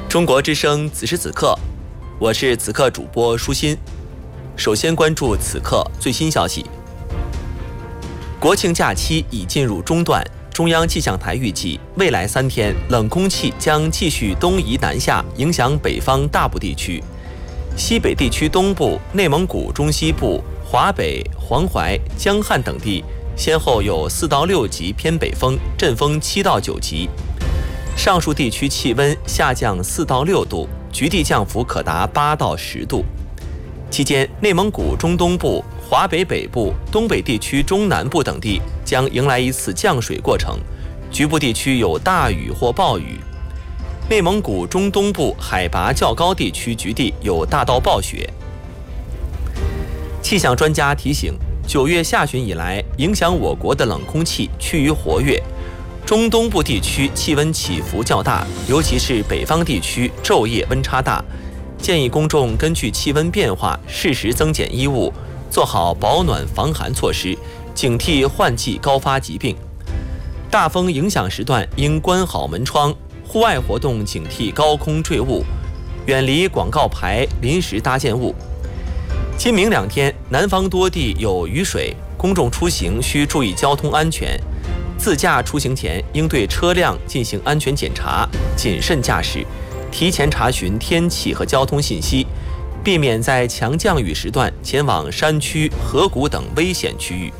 中国之声此时此刻，我是此刻主播舒心。首先关注此刻最新消息。国庆假期已进入中段，中央气象台预计未来3天冷空气将继续东移南下，影响北方大部地区。西北地区东部、内蒙古中西部、华北、黄淮、江汉等地先后有4到6级偏北风，阵风7到9级。上述地区气温下降4到6度，局地降幅可达8到10度。期间，内蒙古中东部、华北北部、东北地区中南部等地将迎来一次降水过程，局部地区有大雨或暴雨。内蒙古中东部海拔较高地区局地有大到暴雪。气象专家提醒，9月下旬以来，影响我国的冷空气趋于活跃。中东部地区气温起伏较大，尤其是北方地区昼夜温差大，建议公众根据气温变化适时增减衣物，做好保暖防寒措施，警惕换季高发疾病。大风影响时段应关好门窗，户外活动警惕高空坠物，远离广告牌、临时搭建物。今明2天，南方多地有雨水，公众出行需注意交通安全。自驾出行前应对车辆进行安全检查，谨慎驾驶，提前查询天气和交通信息，避免在强降雨时段前往山区、河谷等危险区域。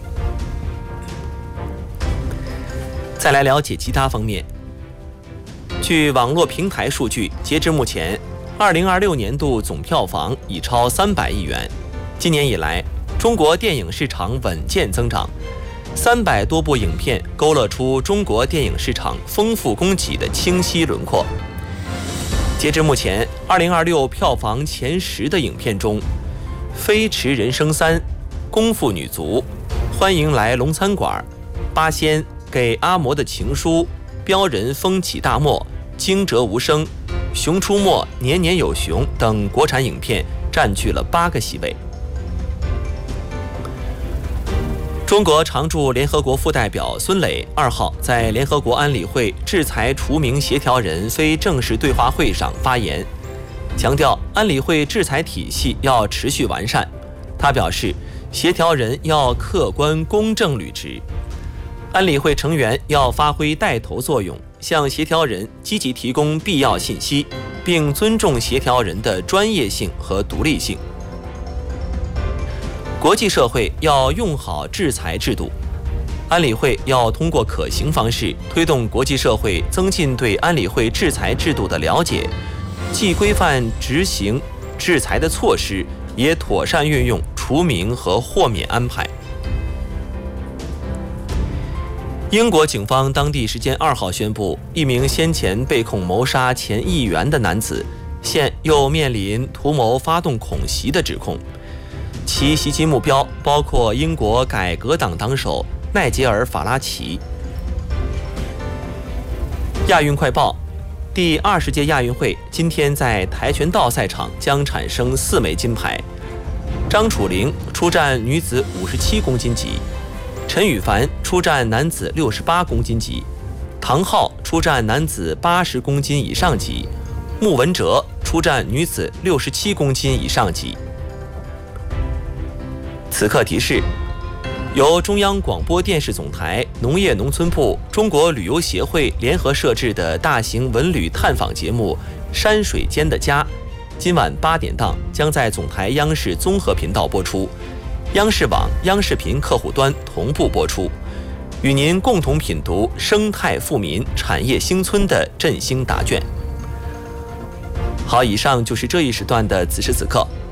再来了解其他方面。据网络平台数据，截至目前，2026年度总票房已超300亿元。今年以来，中国电影市场稳健增长。300多部影片勾勒出中国电影市场丰富供给的清晰轮廓。截至目前，2026票房前10的影片中，《飞驰人生3》、《功夫女足》、《欢迎来龙餐馆》、《八仙》、《给阿嬷的情书》、《标人风起大漠》、《惊蛰无声》、《熊出没》、《年年有熊》等国产影片占据了8个席位。中国常驻联合国副代表孙磊2号在联合国安理会制裁除名协调人非正式对话会上发言，强调安理会制裁体系要持续完善。他表示，协调人要客观公正履职，安理会成员要发挥带头作用，向协调人积极提供必要信息，并尊重协调人的专业性和独立性。国际社会要用好制裁制度，安理会要通过可行方式推动国际社会增进对安理会制裁制度的了解，既规范执行制裁的措施，也妥善运用除名和豁免安排。英国警方当地时间2号宣布，一名先前被控谋杀前议员的男子，现又面临图谋发动恐袭的指控。其袭击目标包括英国改革党党首奈杰尔·法拉奇。亚运快报：第20届亚运会今天在跆拳道赛场将产生4枚金牌。张楚玲出战女子57公斤级，陈羽凡出战男子68公斤级，唐昊出战男子80公斤以上级，穆文哲出战女子67公斤以上级。此刻提示：由中央广播电视总台、农业农村部、中国旅游协会联合设置的大型文旅探访节目《山水间的家》，今晚8点档将在总台央视综合频道播出，央视网、央视频客户端同步播出，与您共同品读生态富民、产业兴村的振兴答卷。好，以上就是这一时段的此时此刻。